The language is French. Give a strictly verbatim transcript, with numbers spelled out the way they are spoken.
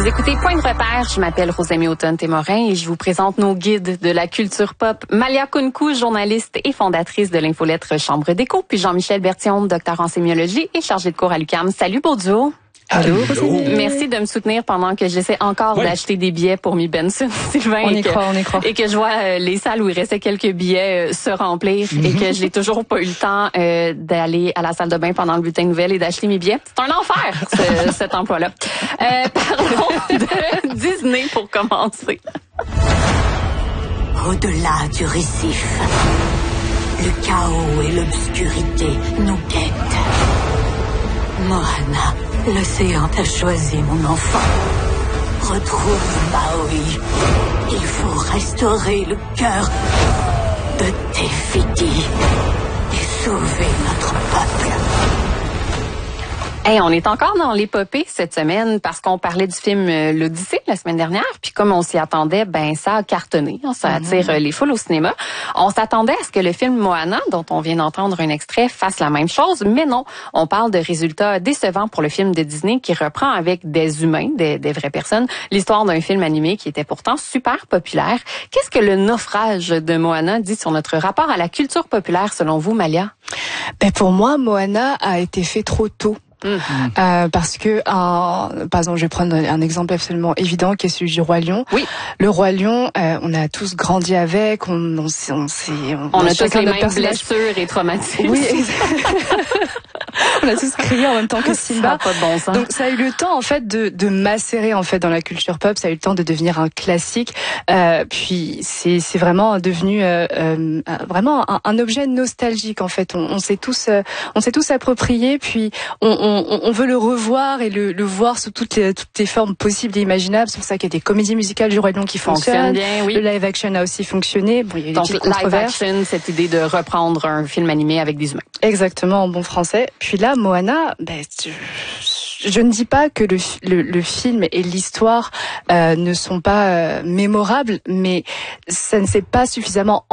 Vous écoutez Point de repère, je m'appelle Rosemée Automne-Témorin et je vous présente nos guides de la culture pop. Malia Kounkou, journaliste et fondatrice de l'infolettre Chambre d'écho, puis Jean-Michel Bertillon, docteur en sémiologie et chargé de cours à l'U Q A M. Salut, beau duo. Allô. Merci de me soutenir pendant que j'essaie encore oui. d'acheter des billets pour Mi Benson, Sylvain. On y que, croit, on y croit. Et que je vois euh, les salles où il restait quelques billets euh, se remplir mm-hmm. et que je n'ai toujours pas eu le temps euh, d'aller à la salle de bain pendant le bulletin de nouvelles et d'acheter mes billets. C'est un enfer, ce, cet emploi-là. Euh, parlons de Disney pour commencer. Au-delà du récif, le chaos et l'obscurité nous guettent. Moana, l'océan t'a choisi, mon enfant. Retrouve Maui. Il faut restaurer le cœur de Te-Fiti et sauver notre peuple. Hey, on est encore dans l'épopée cette semaine parce qu'on parlait du film euh, L'Odyssée la semaine dernière, puis comme on s'y attendait, ben ça a cartonné, hein, ça attire euh, les foules au cinéma. On s'attendait à ce que le film Moana, dont on vient d'entendre un extrait, fasse la même chose, mais non. On parle de résultats décevants pour le film de Disney qui reprend avec des humains, des, des vraies personnes, l'histoire d'un film animé qui était pourtant super populaire. Qu'est-ce que le naufrage de Moana dit sur notre rapport à la culture populaire selon vous, Malia? Ben pour moi, Moana a été fait trop tôt. Mmh. Euh, parce que, un, par exemple, je vais prendre un exemple absolument évident qui est celui du Roi Lion. Oui. Le Roi Lion, euh, on a tous grandi avec, on, on, on, on, on, on a, a tous les mêmes blessures et traumatismes. Oui, on a tous crié en même temps que Simba. Ça a pas de bon sens. Donc ça a eu le temps en fait de, de macérer en fait dans la culture pop. Ça a eu le temps de devenir un classique. Euh, puis c'est, c'est vraiment devenu euh, euh, vraiment un, un objet nostalgique en fait. On, on s'est tous, euh, on s'est tous approprié. Puis on, on, on veut le revoir et le, le voir sous toutes les, toutes les formes possibles et imaginables. C'est pour ça qu'il y a des comédies musicales du Roi Lion qui fonctionnent. Bien, oui. Le live action a aussi fonctionné. Bon, il y a eu Donc des petites live controverses. action, cette idée de reprendre un film animé avec des humains. Exactement, en bon français. Puis là, Moana, ben, je, je ne dis pas que le, le, le film et l'histoire euh, ne sont pas euh, mémorables, mais ça ne s'est pas suffisamment